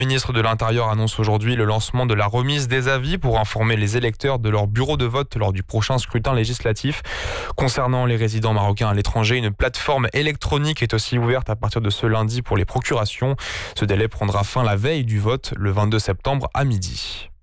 Le ministre de l'Intérieur annonce aujourd'hui le lancement de la remise des avis pour informer les électeurs de leur bureau de vote lors du prochain scrutin législatif. Concernant les résidents marocains à l'étranger, une plateforme électronique est aussi ouverte à partir de ce lundi pour les procurations. Ce délai prendra fin la veille du vote, le 22 septembre à midi.